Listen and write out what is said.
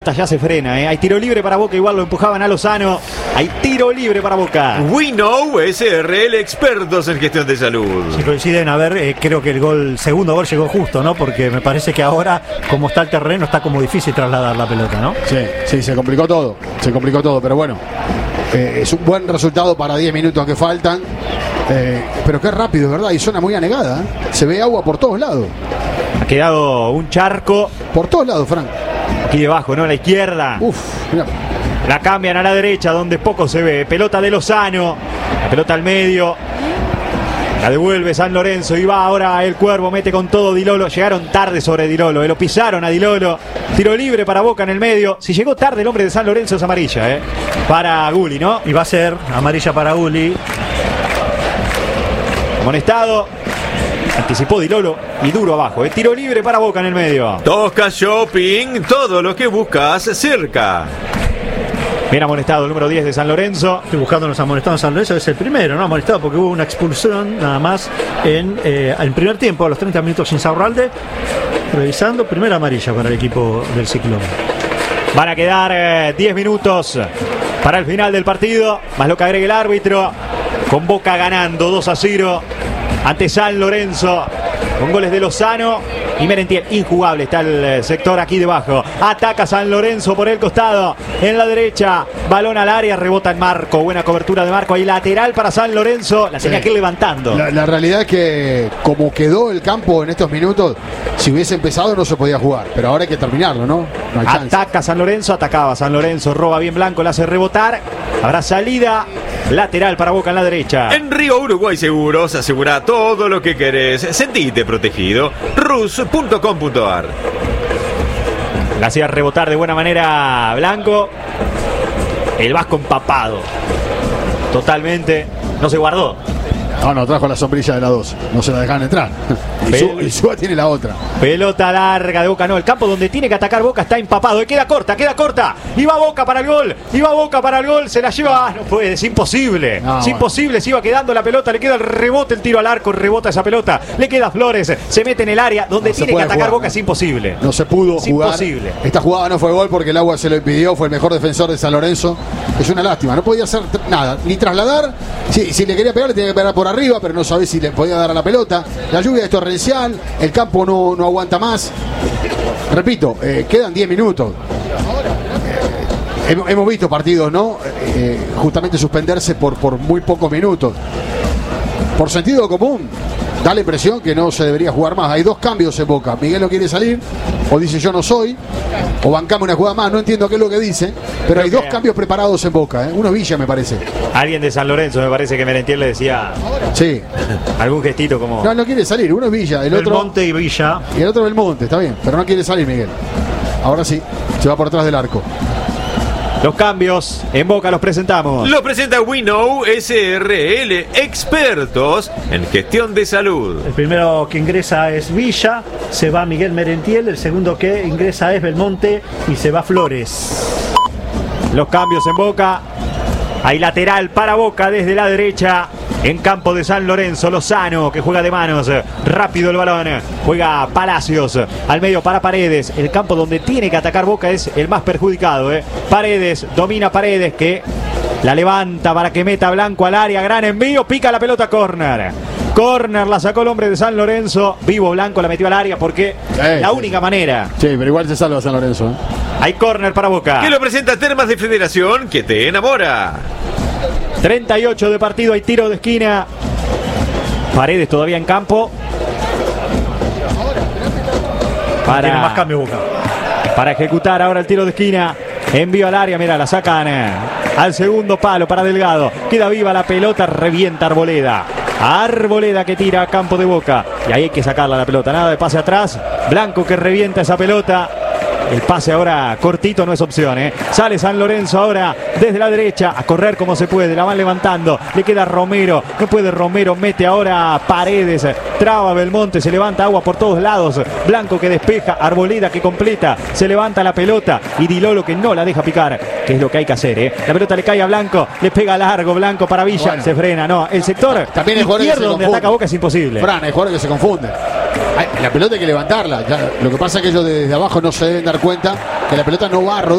pelota ya se frena. Hay tiro libre para Boca, igual lo empujaban a Lozano. Hay tiro libre para Boca. We Know SRL, expertos en gestión de salud. Si coinciden, a ver, creo que el segundo gol llegó justo, ¿no? Porque me parece que ahora, como está el terreno, está como difícil trasladar la pelota, ¿no? Sí, se complicó todo, pero bueno, es un buen resultado para 10 minutos que faltan. Pero qué rápido, ¿verdad? Y zona muy anegada, ¿eh? Se ve agua por todos lados. Ha quedado un charco. Por todos lados, Frank. Aquí debajo, ¿no? A la izquierda. Uf, mira. La cambian a la derecha, donde poco se ve. Pelota de Lozano. La pelota al medio. La devuelve San Lorenzo y va ahora el Cuervo, mete con todo Di Lolo. Llegaron tarde sobre Di Lolo, lo pisaron a Di Lolo. Tiro libre para Boca en el medio. Si llegó tarde el hombre de San Lorenzo es amarilla, para Gulli, ¿no? Y va a ser amarilla para Gulli. Amonestado. Anticipó Di Lolo y duro abajo. Tiro libre para Boca en el medio. Tosca Shopping, todo lo que buscas cerca. Bien amonestado el número 10 de San Lorenzo. Estoy buscando los amonestados de San Lorenzo. Es el primero, ¿no? Amonestado porque hubo una expulsión nada más en el primer tiempo, a los 30 minutos sin Saurralde. Revisando, primera amarilla para el equipo del Ciclón. Van a quedar 10 minutos para el final del partido. Más lo que agregue el árbitro. Con Boca ganando 2-0 ante San Lorenzo. Con goles de Lozano y Merentiel. Injugable está el sector aquí debajo. Ataca San Lorenzo por el costado. En la derecha. Balón al área. Rebota en Marco. Buena cobertura de Marco. Ahí lateral para San Lorenzo. La tenía que ir levantando. La realidad es que como quedó el campo en estos minutos, si hubiese empezado no se podía jugar. Pero ahora hay que terminarlo, ¿no? No hay chance. Ataca San Lorenzo. Atacaba San Lorenzo. Roba bien Blanco. La hace rebotar. Habrá salida lateral para Boca en la derecha. En Río Uruguay Seguros asegura todo lo que querés. Sentite protegido. rus.com.ar. La hacía rebotar de buena manera Blanco. El Vasco empapado. Totalmente. No se guardó. No, trajo la sombrilla de la 2. No se la dejaron entrar. Y Suba tiene la otra. Pelota larga de Boca, no. El campo donde tiene que atacar Boca está empapado. Queda corta. Y va Boca para el gol. Se la lleva. No puede, es imposible. Imposible. Se iba quedando la pelota. Le queda el rebote, el tiro al arco. Rebota esa pelota. Le queda Flores. Se mete en el área donde tiene que atacar Boca. Es imposible. No se pudo jugar. Imposible. Esta jugada no fue gol porque el agua se lo impidió. Fue el mejor defensor de San Lorenzo. Es una lástima. No podía hacer nada. Ni trasladar. Si le quería pegar, le tenía que pegar por arriba, pero no sabía si le podía dar a la pelota. La lluvia es torrencial, el campo no aguanta más. Repito, quedan 10 minutos. Hemos visto partidos, ¿no? Justamente suspenderse por muy pocos minutos. Por sentido común, da la impresión que no se debería jugar más. Hay 2 cambios en Boca. Miguel no quiere salir, o dice yo no soy, o bancame una jugada más. No entiendo qué es lo que dice, pero hay 2 cambios preparados en Boca. Uno Villa, me parece. Alguien de San Lorenzo, me parece que Merentiel le decía. Sí. Algún gestito como. No quiere salir. Uno es Villa, el otro. Belmonte y Villa. Y el otro Belmonte, está bien, pero no quiere salir Miguel. Ahora sí, se va por atrás del arco. Los cambios en Boca los presentamos. Lo presenta We Know SRL, expertos en gestión de salud. El primero que ingresa es Villa, se va Miguel Merentiel. El segundo que ingresa es Belmonte y se va Flores. Los cambios en Boca. Hay lateral para Boca desde la derecha. En campo de San Lorenzo, Lozano, que juega de manos. Rápido el balón. Juega Palacios. Al medio para Paredes. El campo donde tiene que atacar Boca es el más perjudicado. Paredes, domina Paredes, que la levanta para que meta Blanco al área. Gran envío, pica la pelota, córner. Córner la sacó el hombre de San Lorenzo. Vivo Blanco la metió al área porque la única manera. Sí, pero igual se salva San Lorenzo. Hay córner para Boca. Que lo presenta Termas de Federación, que te enamora. 38 de partido, hay tiro de esquina. Paredes todavía en campo. Tiene más cambio Boca. Para ejecutar ahora el tiro de esquina. Envío al área, mira, la sacan al segundo palo para Delgado. Queda viva la pelota, revienta Arboleda. Arboleda que tira a campo de Boca. Y ahí hay que sacarla la pelota, nada de pase atrás. Blanco que revienta esa pelota. El pase ahora cortito no es opción, Sale San Lorenzo ahora desde la derecha a correr como se puede. La van levantando. Le queda Romero. No puede Romero. Mete ahora Paredes. Traba Belmonte. Se levanta agua por todos lados. Blanco que despeja. Arboleda que completa. Se levanta la pelota. Y Di Lolo que no la deja picar. Que es lo que hay que hacer, La pelota le cae a Blanco. Le pega largo. Blanco para Villa. Bueno. Se frena. No, el sector también izquierdo donde ataca Boca es imposible. Fran, hay jugadores que se confunden. La pelota hay que levantarla. Ya, lo que pasa es que ellos desde abajo no se deben dar cuenta que la pelota no va a rodar.